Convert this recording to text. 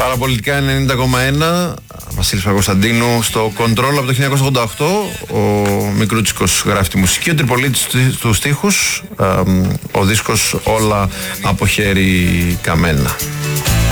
Παραπολιτικά 90,1. Βασίλης Παπακοσταντίνου στο κοντρόλ από το 1988. Ο Μικρούτσικος γράφει τη μουσική, ο Τριπολίτης τους στίχους, ο δίσκος όλα από χέρι Καμένα.